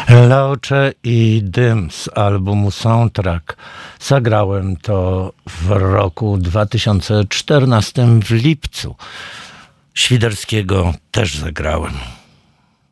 Locze i dym z albumu Soundtrack. Zagrałem to w roku 2014 w lipcu. Świderskiego też zagrałem.